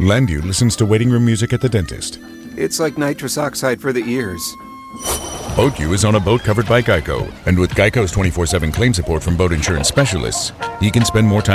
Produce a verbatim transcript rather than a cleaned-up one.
Landu listens to waiting room music at the dentist. It's like nitrous oxide for the ears. BoatU is on a boat covered by Geico, and with Geico's twenty-four seven claim support from boat insurance specialists, he can spend more time